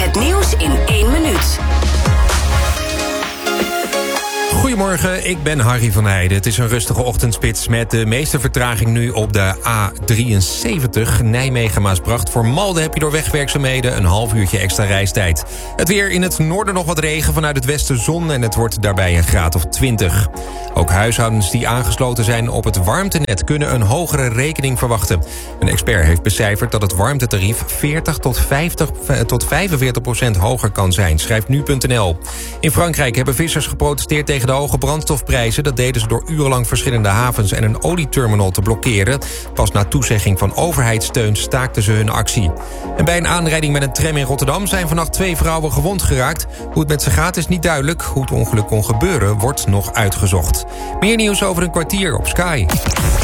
Het nieuws in 1 minuut. Goedemorgen, ik ben Harry van Heijden. Het is een rustige ochtendspits met de meeste vertraging nu op de A73 Nijmegen-Maasbracht. Voor Malden heb je door wegwerkzaamheden een half uurtje extra reistijd. Het weer: in het noorden nog wat regen, vanuit het westen zon en het wordt daarbij een graad of 20. Ook huishoudens die aangesloten zijn op het warmtenet kunnen een hogere rekening verwachten. Een expert heeft becijferd dat het warmtetarief 40 tot 45% hoger kan zijn, schrijft nu.nl. In Frankrijk hebben vissers geprotesteerd tegen de hoge brandstofprijzen. Dat deden ze door urenlang verschillende havens en een olieterminal te blokkeren. Pas na toezegging van overheidssteun staakten ze hun actie. En bij een aanrijding met een tram in Rotterdam zijn vannacht 2 vrouwen gewond geraakt. Hoe het met ze gaat is niet duidelijk. Hoe het ongeluk kon gebeuren wordt nog uitgezocht. Meer nieuws over een kwartier op Sky.